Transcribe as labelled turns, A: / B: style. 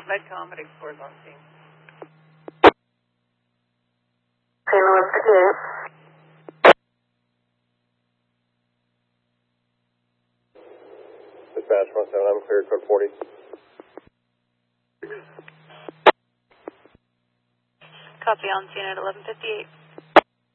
A: Medcom at Explorers on scene.
B: St. Louis 58.
C: Dispatch 17, I'm cleared, code 40.
D: Copy on scene at 11:58.